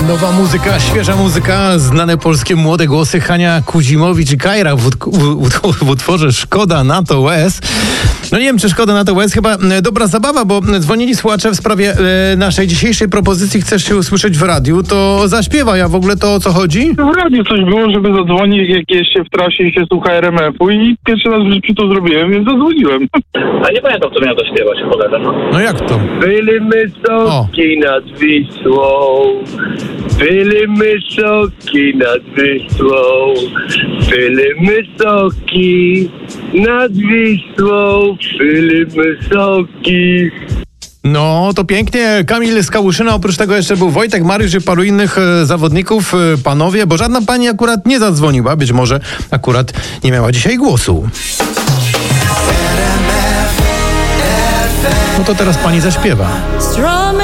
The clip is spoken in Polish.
Nowa muzyka, świeża muzyka, znane polskie młode głosy Hania Kuzimowicz i Kajra w utworze Szkoda na to łez. No nie wiem, czy Szkoda na to łez, chyba dobra zabawa, bo dzwonili słuchacze w sprawie naszej dzisiejszej propozycji. Chcesz się usłyszeć w radiu, to zaśpiewaj, a w ogóle to o co chodzi? W radiu coś było, żeby zadzwonić, jak jest się w trasie i się słucha RMF-u i pierwszy raz w życiu to zrobiłem, więc zadzwoniłem. A nie pamiętam, co miałem zaśpiewać, cholera. No jak to? Byliśmy soki nad Wisłą, byliśmy soki nad Wisłą, byliśmy soki nad Wisłą, byliśmy soki. No, to pięknie. Kamil z Kałuszyna, oprócz tego jeszcze był Wojtek, Mariusz i paru innych zawodników, panowie, bo żadna pani akurat nie zadzwoniła, być może akurat nie miała dzisiaj głosu. No to teraz pani zaśpiewa.